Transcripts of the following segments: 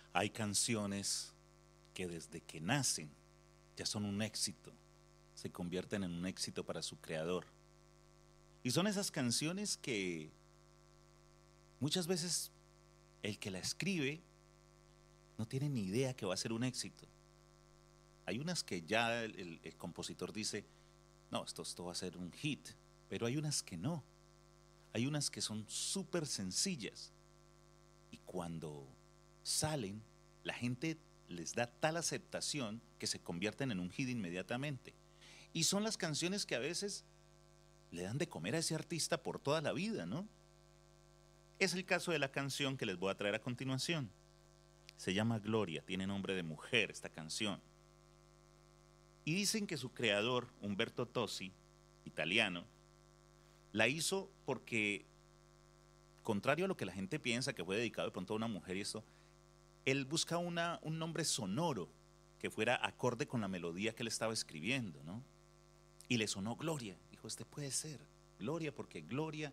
Hay canciones que desde que nacen ya son un éxito, se convierten en un éxito para su creador. Y son esas canciones que muchas veces el que la escribe no tiene ni idea que va a ser un éxito. Hay unas que ya el compositor dice, no, esto va a ser un hit, pero hay unas que no. Hay unas que son súper sencillas y cuando salen, la gente les da tal aceptación que se convierten en un hit inmediatamente. Y son las canciones que a veces le dan de comer a ese artista por toda la vida, ¿no? Es el caso de la canción que les voy a traer a continuación. Se llama Gloria, tiene nombre de mujer esta canción. Y dicen que su creador, Umberto Tozzi, italiano, la hizo porque, contrario a lo que la gente piensa, que fue dedicado de pronto a una mujer y esto, él busca un nombre sonoro que fuera acorde con la melodía que él estaba escribiendo, ¿no? Y le sonó Gloria. Dijo, este puede ser Gloria, porque Gloria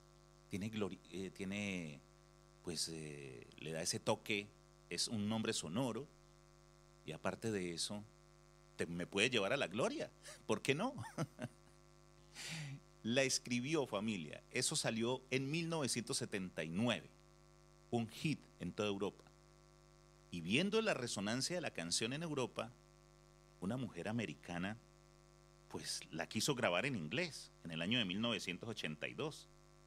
tiene pues le da ese toque, es un nombre sonoro, y aparte de eso, me puede llevar a la gloria. ¿Por qué no? La escribió, familia. Eso salió en 1979, un hit en toda Europa. Y viendo la resonancia de la canción en Europa, una mujer americana pues la quiso grabar en inglés en el año de 1982.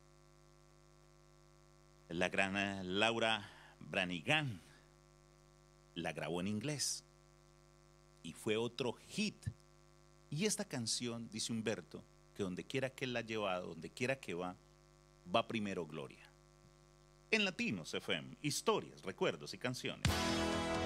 La gran Laura Branigan la grabó en inglés y fue otro hit. Y esta canción, dice Humberto, que donde quiera que él la ha llevado, donde quiera que va primero Gloria. En Latinos FM, historias, recuerdos y canciones.